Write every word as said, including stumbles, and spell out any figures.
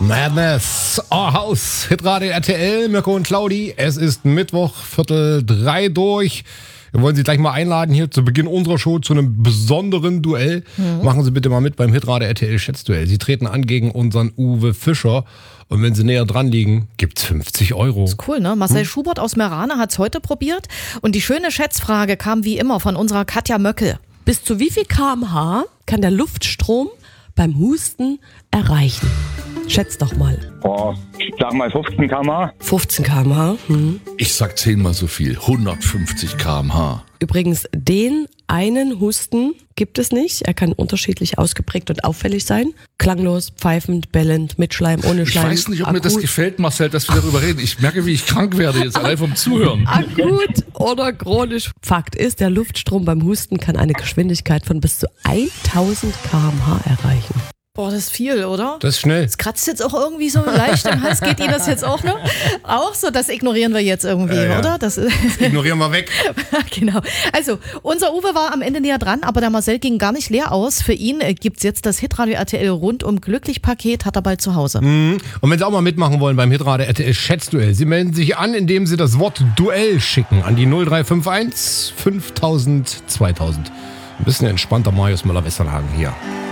Madness, Our House, Hitradio R T L, Mirko und Claudi. Es ist Mittwoch, Viertel drei durch. Wir wollen Sie gleich mal einladen hier zu Beginn unserer Show zu einem besonderen Duell. Mhm. Machen Sie bitte mal mit beim Hitradio R T L Schätzduell. Sie treten an gegen unseren Uwe Fischer. Und wenn Sie näher dran liegen, gibt's fünfzig Euro. Das ist cool, ne? Marcel hm? Schubert aus Merane hat's heute probiert. Und die schöne Schätzfrage kam wie immer von unserer Katja Möckel. Bis zu wie viel Kilometer pro Stunde kann der Luftstrom beim Husten erreichen? Schätz doch mal. Oh, ich sag mal fünfzehn Kilometer pro Stunde. fünfzehn Kilometer pro Stunde. Hm. Ich sag zehnmal so viel, hundertfünfzig Kilometer pro Stunde. Übrigens, den einen Husten gibt es nicht. Er kann unterschiedlich ausgeprägt und auffällig sein. Klanglos, pfeifend, bellend, mit Schleim, ohne Schleim. Ich weiß nicht, ob akut. mir das gefällt, Marcel, dass wir darüber reden. Ich merke, wie ich krank werde jetzt allein vom Zuhören. Akut oder chronisch. Fakt ist, der Luftstrom beim Husten kann eine Geschwindigkeit von bis zu tausend Kilometer pro Stunde erreichen. Boah, das ist viel, oder? Das ist schnell. Das kratzt jetzt auch irgendwie so leicht im Hals. Geht Ihnen das jetzt auch noch? Auch so, das ignorieren wir jetzt irgendwie, ja, ja. oder? Das, das ignorieren wir weg. Genau. Also, unser Uwe war am Ende näher dran, aber der Marcel ging gar nicht leer aus. Für ihn gibt's jetzt das Hitradio R T L rundum Glücklich-Paket, hat er bald zu Hause. Mhm. Und wenn Sie auch mal mitmachen wollen beim Hitradio R T L Schätzduell, Sie melden sich an, indem Sie das Wort Duell schicken an die null drei fünf eins fünftausend zweitausend. Ein bisschen entspannter Marius Müller-Westernhagen hier.